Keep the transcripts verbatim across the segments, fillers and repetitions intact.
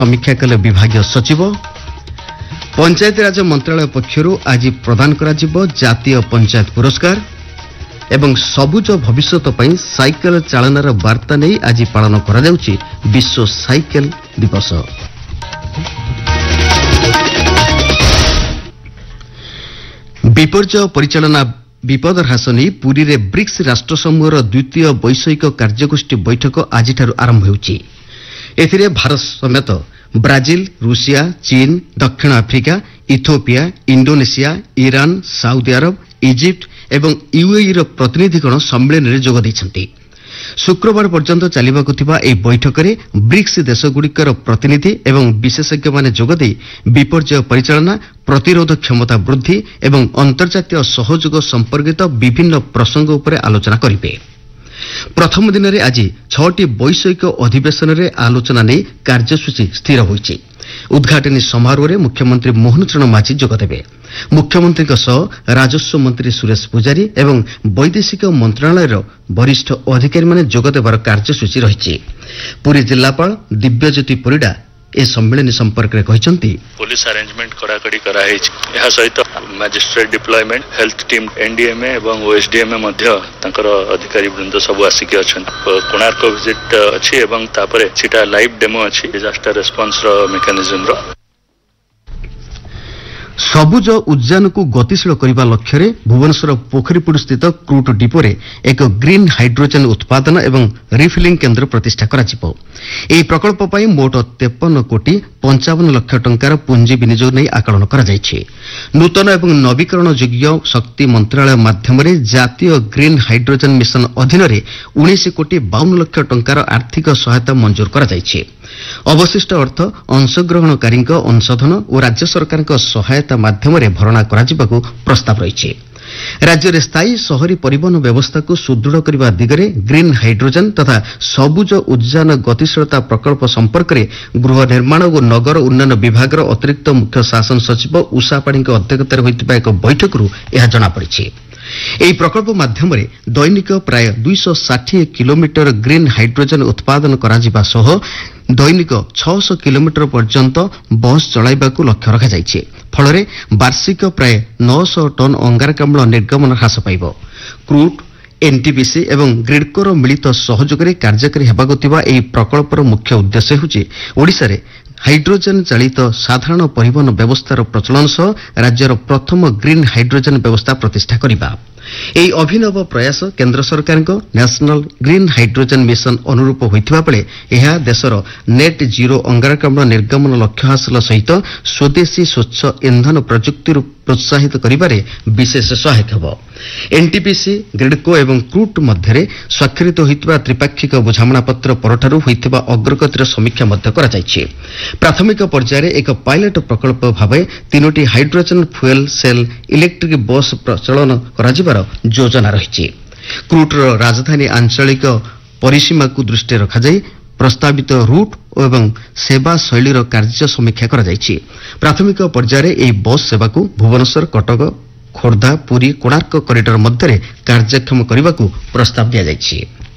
समीक्षा कले विभागीय सचिव। पंचायतीराज मंत्रालय पक्षरु आज प्रदान करा जिवो जातीय पंचायत पुरस्कार एवं सबुज भविष्यत पई साइकेल चालनार वार्ता नहीं आज पालन करा जाउछि विश्व साइकेल दिवस। विपर्यय परिचालना विपद ह्रास नहीं पुरी रे ब्रिक्स राष्ट्र समूहर द्वितीय वैषयिक कार्यगोष्ठी बैठक आज आरंभ होउछि। एथिरे भारत समेत ब्राजिल, रूसिया, चीन, दक्षिण Africa, Ethiopia, Indonesia, Iran, Saudi Arab, Egypt एवं यूएई रो प्रतिनिधिगण सम्मेलन में जोग दैछन्ति। शुक्रवार पर्यंत चलिबाकु थिबा एई बैठक रे ब्रिक्स देशगुड़िकर प्रतिनिधि एवं विशेषज्ञ माने जोग देई विपर्यय परिचालना, प्रतिरोध क्षमता वृद्धि एवं अंतर्जातीय सहयोग संपर्कित विभिन्न प्रसंग उपरे आलोचना करिबे। प्रथम दिन में आज छटी वैषयिक अधिवेशन में आलोचना नहीं कार्यसूची स्थिर होइछि। उद्घाटनी समारोह में मुख्यमंत्री मोहन चरण माझी जोगदेवे। मुख्यमंत्री सह राजस्व मंत्री सुरेश पुजारी एवं वैदेशिक मंत्रालय वरिष्ठ अधिकारी माने जोगदेवार कार्यसूची रही। पुरी जिलापाल दिव्यज्योति परिडा ए सम्मेलन संपर्क में कहते पुलिस अरेंजमेंट कड़ाकड़ी कराई यह सहित magistrate deployment health team NDMA एवं ओएसडीएमए मध्य तांकर अधिकारी वृंद सब आसिक अच्छा कोणार्क विजिट अच्छी एवं तापरे सीटा लाइव डेमो अच्छी डिजास्टर रेस्पॉन्स रो मेकानिज्म रो। सबुज उद्यान को गतिशील करने लक्ष्य भुवनेश्वर पोखरीपुर स्थित क्रूट डिपोरे एक ग्रीन हाइड्रोजन उत्पादन एवं रिफिलिंग केन्द्र प्रतिष्ठा करा जिवो। एही प्रकल्प पई मोट तेपन कोटी पंचावन लक्ष टंकार पुंजी विनियोग नहीं आकलन करा जायछि। नूतन एवं नवीकरण योग्य शक्ति मंत्रालय माध्यम जातीय ग्रीन हाइड्रोजन मिशन अधीन उन्नीस कोटी बावन लक्ष टंकार आर्थिक सहायता मंजूर करा जायछि। अवशिष्ट अर्थ अंशग्रहणकारी अंशधन और राज्य सरकार सहायता माध्यम भरणा करा जिबाकु प्रस्ताव रही। राज्य में स्थायी शहरी परिवहन व्यवस्था को सुदृढ़ करने दिगरे ग्रीन हाइड्रोजन तथा सबुज उद्यान गतिशीलता प्रकल्प संपर्क में गृह निर्माण और नगर उन्नयन विभाग अतिरिक्त मुख्य शासन सचिव उषा पाणी अध्यक्षतार होइतिबा एक बैठक यह जनापड़ी। ଏହି ପ୍ରକଳ୍ପ ମାଧ୍ୟମରେ ଦୈନିକ ପ୍ରାୟ ଦୁଇଶହ ଷାଠିଏ କିଲୋମିଟର ଗ୍ରୀନ୍ ହାଇଡ୍ରୋଜେନ୍ ଉତ୍ପାଦନ କରାଯିବା ସହ ଦୈନିକ ଛଅଶହ କିଲୋମିଟର ପର୍ଯ୍ୟନ୍ତ ବସ୍ ଚଳାଇବାକୁ ଲକ୍ଷ୍ୟ ରଖାଯାଇଛି। ଫଳରେ ବାର୍ଷିକ ପ୍ରାୟ ନଅଶହ ଟନ୍ ଅଙ୍ଗାରକାମ୍ଳ ନିର୍ଗମନ ହ୍ରାସ ପାଇବ। କ୍ରୁଟ୍ ଏନଟିପିସି ଏବଂ ଗ୍ରିଡ୍କୋର ମିଳିତ ସହଯୋଗରେ କାର୍ଯ୍ୟକାରୀ ହେବାକୁ ଥିବା ଏହି ପ୍ରକଳ୍ପର ମୁଖ୍ୟ ଉଦ୍ଦେଶ୍ୟ ହେଉଛି ଓଡ଼ିଶାରେ ହାଇଡ୍ରୋଜେନ୍ ଚାଳିତ ସାଧାରଣ ପରିବହନ ବ୍ୟବସ୍ଥାର ପ୍ରଚଳନ ସହ ରାଜ୍ୟର ପ୍ରଥମ ଗ୍ରୀନ୍ ହାଇଡ୍ରୋଜେନ୍ ବ୍ୟବସ୍ଥା ପ୍ରତିଷ୍ଠା କରିବା। ଏହି ଅଭିନବ ପ୍ରୟାସ କେନ୍ଦ୍ର ସରକାରଙ୍କ ନ୍ୟାସନାଲ ଗ୍ରୀନ୍ ହାଇଡ୍ରୋଜେନ୍ ମିଶନ ଅନୁରୂପ ହୋଇଥିବା ବେଳେ ଏହା ଦେଶର ନେଟ୍ ଜିରୋ ଅଙ୍ଗାରକାମ୍ଳ ନିର୍ଗମନ ଲକ୍ଷ୍ୟ ହାସଲ ସହିତ ସ୍ୱଦେଶୀ ସ୍ୱଚ୍ଛ ଇନ୍ଧନ ପ୍ରଯୁକ୍ତିରୁ ପ୍ରୋତ୍ସାହିତ କରିବାରେ ବିଶେଷ ସହାୟକ ହେବ। ଏନଟିପିସି, ଗ୍ରିଡ୍କୋ ଏବଂ କ୍ରୁଟ୍ ମଧ୍ୟରେ ସ୍ୱାକ୍ଷରିତ ହୋଇଥିବା ତ୍ରିପାକ୍ଷିକ ବୁଝାମଣାପତ୍ର ପରଠାରୁ ହୋଇଥିବା ଅଗ୍ରଗତିର ସମୀକ୍ଷା ମଧ୍ୟ କରାଯାଇଛି। ପ୍ରାଥମିକ ପର୍ଯ୍ୟାୟରେ ଏକ ପାଇଲଟ ପ୍ରକଳ୍ପ ଭାବେ ତିନୋଟି hydrogen fuel cell electric bus ପ୍ରଚଳନ କରାଯିବାର ଯୋଜନା ରହିଛି। କ୍ରୁଟ୍ର ରାଜଧାନୀ ଆଞ୍ଚଳିକ ପରିସୀମାକୁ ଦୃଷ୍ଟିରେ ରଖାଯାଇ ପ୍ରସ୍ତାବିତ ରୁଟ୍ ଏବଂ ସେବା ଶୈଳୀର କାର୍ଯ୍ୟ ସମୀକ୍ଷା କରାଯାଇଛି। ପ୍ରାଥମିକ ପର୍ଯ୍ୟାୟରେ ଏହି ବସ୍ ସେବାକୁ ଭୁବନେଶ୍ୱର, କଟକ, ଖୋର୍ଦ୍ଧା, ପୁରୀ, କୋଣାର୍କ କରିଡର ମଧ୍ୟରେ କାର୍ଯ୍ୟକ୍ଷମ କରିବାକୁ ପ୍ରସ୍ତାବ ଦିଆଯାଇଛି।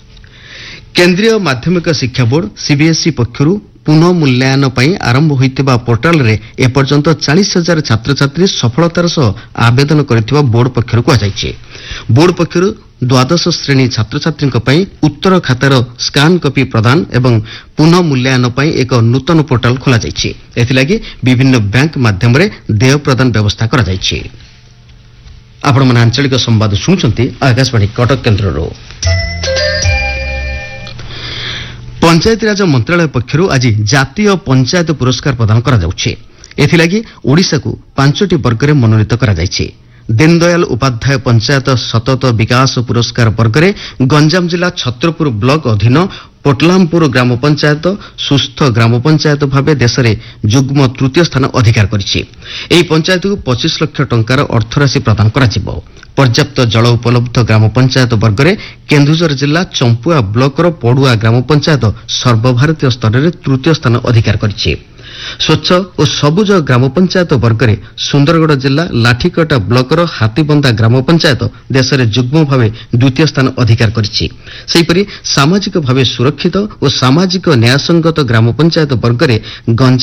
କେନ୍ଦ୍ରୀୟ ମାଧ୍ୟମିକ ଶିକ୍ଷା ବୋର୍ଡ ସିବିଏସ୍ଇ ପକ୍ଷରୁ ପୁନଃ ମୂଲ୍ୟାୟନ ପାଇଁ ଆରମ୍ଭ ହୋଇଥିବା ପୋର୍ଟାଲରେ ଏପର୍ଯ୍ୟନ୍ତ ଚାଳିଶ ହଜାର ଛାତ୍ରଛାତ୍ରୀ ସଫଳତାର ସହ ଆବେଦନ କରିଥିବା ବୋର୍ଡ ପକ୍ଷରୁ କୁହାଯାଇଛି। ବୋର୍ଡ ପକ୍ଷରୁ ଦ୍ୱାଦଶ ଶ୍ରେଣୀ ଛାତ୍ରଛାତ୍ରୀଙ୍କ ପାଇଁ ଉତ୍ତର ଖାତାର ସ୍କାନ୍ କପି ପ୍ରଦାନ ଏବଂ ପୁନଃ ମୂଲ୍ୟାୟନ ପାଇଁ ଏକ ନୂତନ ପୋର୍ଟାଲ ଖୋଲାଯାଇଛି। ଏଥିଲାଗି ବିଭିନ୍ନ ବ୍ୟାଙ୍କ ମାଧ୍ୟମରେ ଦେୟ ପ୍ରଦାନ ବ୍ୟବସ୍ଥା କରାଯାଇଛି। ଆପଣମାନେ ଆଞ୍ଚଳିକ ସମ୍ବାଦ ଶୁଣୁଛନ୍ତି ଆକାଶବାଣୀ କଟକ କେନ୍ଦ୍ରରୁ। पंचायतीराज मंत्रालय पक्षरु आज जातीय पंचायत पुरस्कार प्रदान करा जाउछि। एथिलागि ओडिसा को पांचटी वर्ग में मनोनीत करा जाइछि। दीनदयाल उपाध्याय पंचायत सतत विकास पुरस्कार वर्ग में गंजाम जिला छत्रपुर ब्लॉक अधीन पोटलामपुर ग्राम पंचायत सुस्थ ग्राम पंचायत भाव देश में जुग्म तृतीय स्थान अधिकार करिछि। एही पंचायत को पच्चीस लाख टंकार अर्थराशि प्रदान करा जिवो। पर्याप्त जल उपलब्ध ग्राम पंचायत वर्ग में केन्दुझर जिला चंपुआ ब्लॉक पड़ुआ ग्राम पंचायत सर्वभारतीय स्तर में तृतीय स्थान अधिकार करिछि। ସ୍ୱଚ୍ଛ ଓ ସବୁଜ ଗ୍ରାମ ପଞ୍ଚାୟତ ବର୍ଗରେ ସୁନ୍ଦରଗଡ଼ ଜିଲ୍ଲା ଲାଠିକଟା ବ୍ଲକର ହାତୀବନ୍ଧା ଗ୍ରାମ ପଞ୍ଚାୟତ ଦେଶରେ ଯୁଗ୍ମ ଭାବେ ଦ୍ୱିତୀୟ ସ୍ଥାନ ଅଧିକାର କରିଛି। ସେହିପରି ସାମାଜିକ ଭାବେ ସୁରକ୍ଷିତ ଓ ସାମାଜିକ ନ୍ୟାୟସଙ୍ଗତ ଗ୍ରାମ ପଞ୍ଚାୟତ ବର୍ଗରେ ଗଞ୍ଜାମ